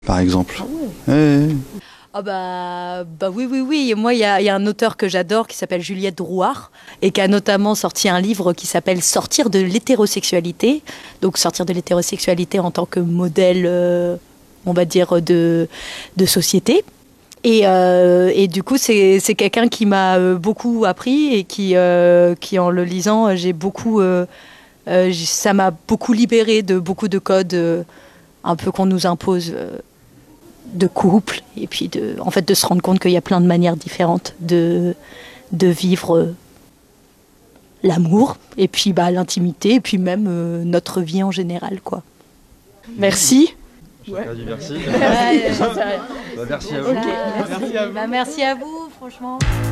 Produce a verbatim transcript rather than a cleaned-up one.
par exemple. Ah ouais. Ouais, ouais. Ah bah, bah oui, oui, oui. Moi, il y a, il y a un auteur que j'adore qui s'appelle Juliette Drouard et qui a notamment sorti un livre qui s'appelle Sortir de l'hétérosexualité. Donc, sortir de l'hétérosexualité en tant que modèle, euh, on va dire, de, de société. Et, euh, et du coup, c'est, c'est quelqu'un qui m'a euh, beaucoup appris et qui, euh, qui, en le lisant, j'ai beaucoup, euh, euh, j- ça m'a beaucoup libéré de beaucoup de codes euh, un peu qu'on nous impose. Euh, de couple et puis de, en fait, de se rendre compte qu'il y a plein de manières différentes de, de vivre euh, l'amour et puis bah, l'intimité et puis même euh, notre vie en général, quoi. Merci. Ouais. Dit merci. Ouais, j'en sais rien. Bah, merci à vous. Bah, merci. Bah, merci à vous, franchement.